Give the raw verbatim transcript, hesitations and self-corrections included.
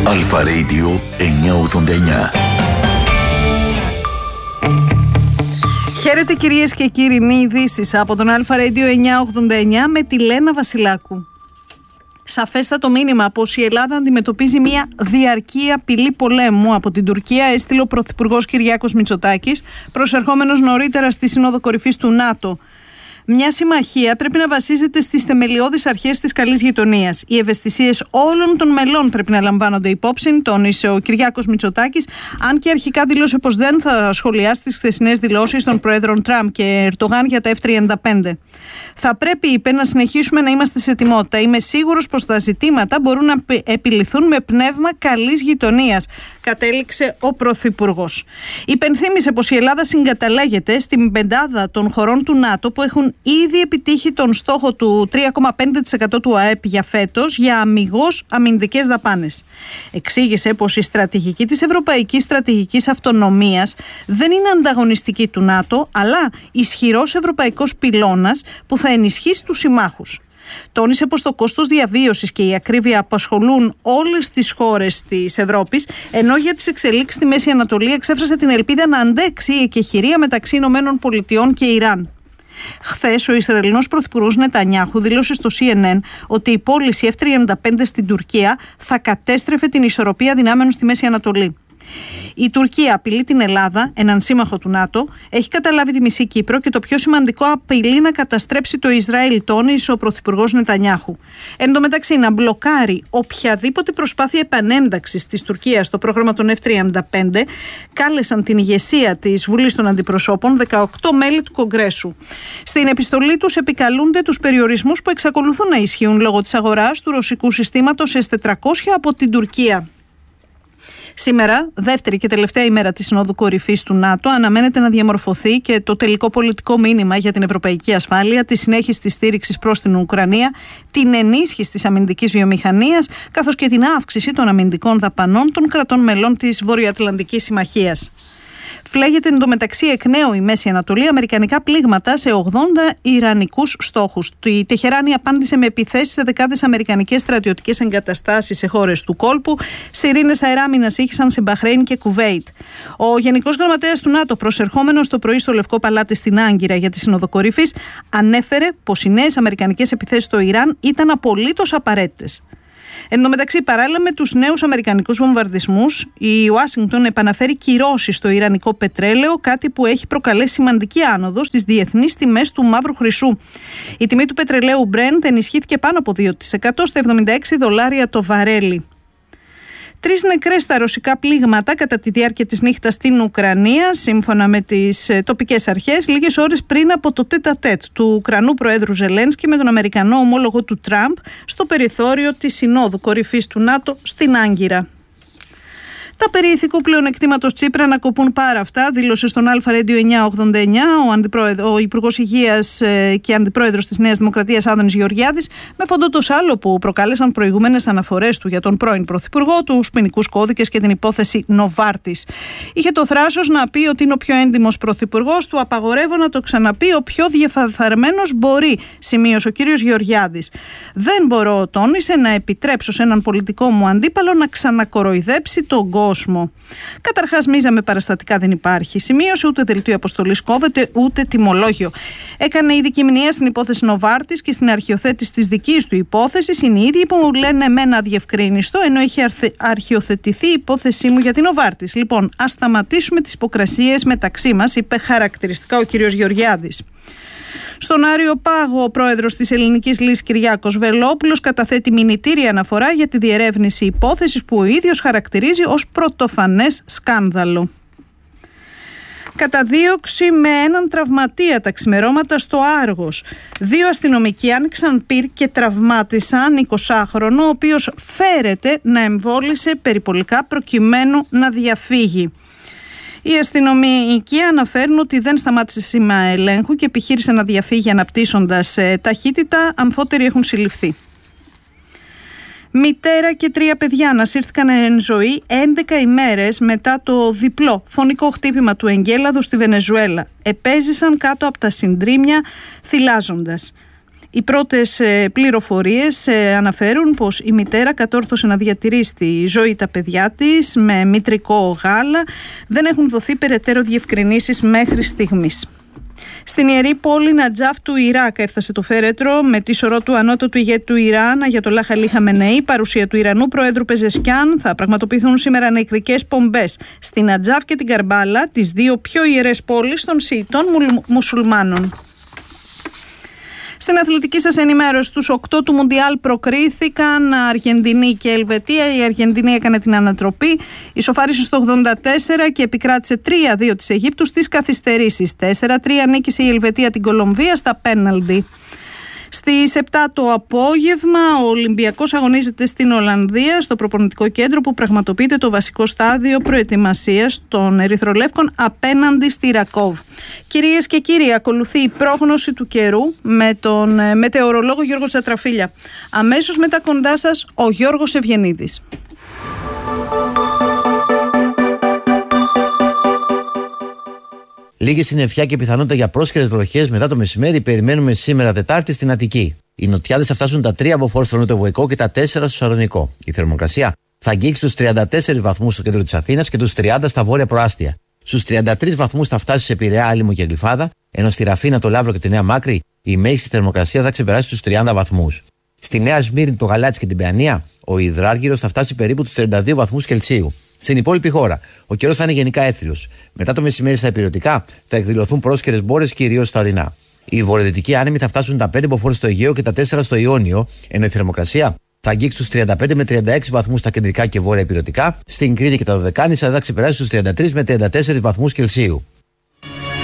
Αλφα Radio εννιακόσια ογδόντα εννιά. Χαίρετε κυρίες και κύριοι, είναι ειδήσεις από τον Αλφα Radio εννιακόσια ογδόντα εννιά με τη Λένα Βασιλάκου. Σαφέστατο μήνυμα πως η Ελλάδα αντιμετωπίζει μια διαρκή απειλή πολέμου από την Τουρκία έστειλε ο Πρωθυπουργός Κυριάκος Μητσοτάκης, προσερχόμενος νωρίτερα στη Σύνοδο Κορυφής του ΝΑΤΟ. Μια συμμαχία πρέπει να βασίζεται στις θεμελιώδεις αρχές της καλής γειτονίας. Οι ευαισθησίες όλων των μελών πρέπει να λαμβάνονται υπόψη, τόνισε ο Κυριάκος Μητσοτάκης, αν και αρχικά δήλωσε πως δεν θα σχολιάσει τις χθεσινές δηλώσεις των Προέδρων Τραμπ και Ερντογάν για τα εφ τριάντα πέντε. Θα πρέπει, είπε, να συνεχίσουμε να είμαστε σε ετοιμότητα. Είμαι σίγουρος πως τα ζητήματα μπορούν να επιληθούν με πνεύμα καλής γειτονίας, κατέληξε ο Πρωθυπουργός. Υπενθύμησε πως η Ελλάδα συγκαταλέγεται στην πεντάδα των χωρών του ΝΑΤΟ που έχουν ήδη επιτύχει τον στόχο του τρία κόμμα πέντε τοις εκατό του ΑΕΠ για φέτος για αμιγώς αμυντικές δαπάνες. Εξήγησε πως η στρατηγική της Ευρωπαϊκής Στρατηγικής Αυτονομίας δεν είναι ανταγωνιστική του ΝΑΤΟ, αλλά ισχυρός ευρωπαϊκός πυλώνας που θα ενισχύσει τους συμμάχους. Τόνισε πως το κόστος διαβίωσης και η ακρίβεια απασχολούν όλες τις χώρες της Ευρώπης, ενώ για τις εξελίξεις στη Μέση Ανατολή εξέφρασε την ελπίδα να αντέξει η εκεχηρία μεταξύ Ηνωμένων Πολιτειών και Ιράν. Χθες, ο Ισραηλινός Πρωθυπουργός Νετανιάχου δήλωσε στο σι εν εν ότι η πώληση εφ τριάντα πέντε στην Τουρκία θα κατέστρεφε την ισορροπία δυνάμεων στη Μέση Ανατολή. Η Τουρκία απειλεί την Ελλάδα, έναν σύμμαχο του ΝΑΤΟ, έχει καταλάβει τη μισή Κύπρο και το πιο σημαντικό, απειλεί να καταστρέψει το Ισραήλ, τόνισε ο Πρωθυπουργός Νετανιάχου. Εν τω μεταξύ, να μπλοκάρει οποιαδήποτε προσπάθεια επανένταξης της Τουρκίας στο πρόγραμμα των εφ τριάντα πέντε, κάλεσαν την ηγεσία της Βουλής των Αντιπροσώπων, δεκαοκτώ μέλη του Κογκρέσου. Στην επιστολή τους επικαλούνται τους περιορισμούς που εξακολουθούν να ισχύουν λόγω της αγοράς του ρωσικού συστήματος ες τετρακόσια από την Τουρκία. Σήμερα, δεύτερη και τελευταία ημέρα της Συνόδου Κορυφής του ΝΑΤΟ, αναμένεται να διαμορφωθεί και το τελικό πολιτικό μήνυμα για την ευρωπαϊκή ασφάλεια, τη συνέχιση της στήριξης προς την Ουκρανία, την ενίσχυση της αμυντικής βιομηχανίας, καθώς και την αύξηση των αμυντικών δαπανών των κρατών μελών της Βορειοατλαντικής Συμμαχίας. Φλέγεται εντωμεταξύ εκ νέου η Μέση Ανατολή, αμερικανικά πλήγματα σε ογδόντα ιρανικούς στόχους. Η Τεχεράνη απάντησε με επιθέσεις σε δεκάδες αμερικανικές στρατιωτικές εγκαταστάσεις σε χώρες του κόλπου. Σιρήνες αεράμινας ήχησαν σε Μπαχρέιν και Κουβέιτ. Ο Γενικός Γραμματέας του ΝΑΤΟ, προσερχόμενος το πρωί στο Λευκό Παλάτι στην Άγκυρα για τη Σύνοδο Κορυφής, ανέφερε πως οι νέες αμερικανικές επιθέσεις στο Ιράν ήταν απολύτως απαραίτητες. Εν τω μεταξύ, παράλληλα με τους νέους αμερικανικούς βομβαρδισμούς, η Ουάσιγκτον επαναφέρει κυρώσεις στο ιρανικό πετρέλαιο, κάτι που έχει προκαλέσει σημαντική άνοδο στις διεθνείς τιμές του μαύρου χρυσού. Η τιμή του πετρελαίου Brent ενισχύθηκε πάνω από δύο τοις εκατό στα εβδομήντα έξι δολάρια το βαρέλι. Τρεις νεκρές στα ρωσικά πλήγματα κατά τη διάρκεια της νύχτας στην Ουκρανία, σύμφωνα με τις τοπικές αρχές, λίγες ώρες πριν από το τέτα-τέτ του Ουκρανού Προέδρου Ζελένσκι με τον Αμερικανό ομόλογο του Τραμπ στο περιθώριο της Συνόδου Κορυφής του ΝΑΤΟ στην Άγκυρα. Τα περί ηθικού πλεονεκτήματος Τσίπρα να κοπούν πάρα αυτά, δήλωσε στον Αλφα Radio εννιακόσια ογδόντα εννιά ο, ο Υπουργός Υγείας και Αντιπρόεδρος της Νέας Δημοκρατίας Άδωνης Γεωργιάδης, με φόντο το σάλο που προκάλεσαν προηγούμενες αναφορές του για τον πρώην Πρωθυπουργό, τους ποινικούς κώδικες και την υπόθεση Νοβάρτης. Είχε το θράσος να πει ότι είναι ο πιο έντιμος πρωθυπουργός, του απαγορεύω να το ξαναπεί, ο πιο διεφθαρμένος μπορεί, σημείωσε ο κύριος Γεωργιάδης. Δεν μπορώ, τόνισε, να επιτρέψω σε έναν πολιτικό μου αντίπαλο να ξανακοροϊδέψει τον κόσμο. Καταρχάς, μίζα με παραστατικά δεν υπάρχει. Σημείωσε, ούτε δελτίο αποστολής κόβεται, ούτε τιμολόγιο. Έκανε ειδική μνήμα στην υπόθεση Νοβάρτης και στην αρχιοθέτηση της δικής του υπόθεσης. Είναι οι ίδιοι που μου λένε εμένα αδιευκρίνιστο, ενώ έχει αρχιοθετηθεί η υπόθεσή μου για την Νοβάρτης. Λοιπόν, ας σταματήσουμε τις υποκρασίες μεταξύ μας, είπε χαρακτηριστικά ο κύριος Γεωργιάδης. Στον Άριο Πάγο, ο πρόεδρος της Ελληνικής Λύσης Κυριάκος Βελόπουλος καταθέτει μηνυτήρια αναφορά για τη διερεύνηση υπόθεσης που ο ίδιος χαρακτηρίζει ως πρωτοφανές σκάνδαλο. Καταδίωξη με έναν τραυματία τα ξημερώματα στο Άργος. Δύο αστυνομικοί άνοιξαν πυρ και τραυμάτισαν εικοσάχρονο, ο οποίος φέρεται να εμβόλισε περιπολικά προκειμένου να διαφύγει. Οι αστυνομικοί αναφέρουν ότι δεν σταμάτησε σήμα ελέγχου και επιχείρησε να διαφύγει αναπτύσσοντας ταχύτητα. Αμφότεροι έχουν συλληφθεί. Μητέρα και τρία παιδιά ανασύρθηκαν εν ζωή έντεκα ημέρες μετά το διπλό φωνικό χτύπημα του εγκέλαδου στη Βενεζουέλα. Επέζησαν κάτω από τα συντρίμμια θυλάζοντας. Οι πρώτες πληροφορίες αναφέρουν πως η μητέρα κατόρθωσε να διατηρήσει στη ζωή τα παιδιά της με μητρικό γάλα. Δεν έχουν δοθεί περαιτέρω διευκρινήσεις μέχρι στιγμής. Στην ιερή πόλη Νατζάφ του Ιράκ έφτασε το φέρετρο με τη σωρό του ανώτατου ηγέτη του Ιράν, Αγιατολάχ Αλί Χαμενεή, παρουσία του Ιρανού Προέδρου Πεζεσκιάν. Θα πραγματοποιηθούν σήμερα νεκρικές πομπές στην Νατζάφ και την Καρμπάλα, τις δύο πιο ιερές πόλεις των Σιητών μουσουλμάνων. Στην αθλητική σας ενημέρωση, στους οκτώ του Μουντιάλ προκρίθηκαν Αργεντινή και Ελβετία. Η Αργεντινή έκανε την ανατροπή, ισοφάρισε στο ογδόντα τέσσερα και επικράτησε τρία δύο της Αιγύπτου στις καθυστερήσεις. τέσσερα τρία νίκησε η Ελβετία την Κολομβία στα πέναλντι. Στις επτά το απόγευμα ο Ολυμπιακός αγωνίζεται στην Ολλανδία, στο προπονητικό κέντρο που πραγματοποιείται το βασικό στάδιο προετοιμασίας των ερυθρολεύκων απέναντι στη Ρακόβ. Κυρίες και κύριοι, ακολουθεί η πρόγνωση του καιρού με τον μετεωρολόγο Γιώργο Τσατραφίλια. Αμέσως μετά κοντά σας ο Γιώργος Ευγενίδης. Λίγη συννεφιά και πιθανότητα για πρόσχερες βροχές μετά το μεσημέρι περιμένουμε σήμερα Τετάρτη στην Αττική. Οι νοτιάδες θα φτάσουν τα τρία μποφόρ στο νοτιοβοϊκό και τα τέσσερα στο Σαλονικό. Η θερμοκρασία θα αγγίξει τους τριάντα τέσσερις βαθμούς στο κέντρο της Αθήνας και τους τριάντα στα βόρεια προάστια. Στους τριάντα τρεις βαθμούς θα φτάσει σε Πειραιά, Άλυμο και Γλυφάδα, ενώ στη Ραφίνα, το Λαύρο και τη Νέα Μάκρη η μέγιστη θερμοκρασία θα ξεπεράσει τους τριάντα βαθμούς. Στη Νέα Σμύρνη, το Γαλάτσι και την Παιανία, ο υδράργυρος θα φτάσει περίπου τους τριάντα δύο βαθμούς Κελσίου. Στην υπόλοιπη χώρα, ο καιρός θα είναι γενικά έθριος. Μετά το μεσημέρι στα υπηρετικά θα εκδηλωθούν πρόσχερες μπόρες κυρίως στα ορεινά. Οι βορειοδυτικοί άνεμοι θα φτάσουν τα πέντε μποφόρ στο Αιγαίο και τα τέσσερα στο Ιόνιο, ενώ η θερμοκρασία θα αγγίξει τους τριάντα πέντε με τριάντα έξι βαθμούς στα κεντρικά και βόρεια υπηρετικά. Στην Κρήτη και τα Δωδεκάνησα θα ξεπεράσει τους τριάντα τρεις με τριάντα τέσσερις βαθμούς Κελσίου.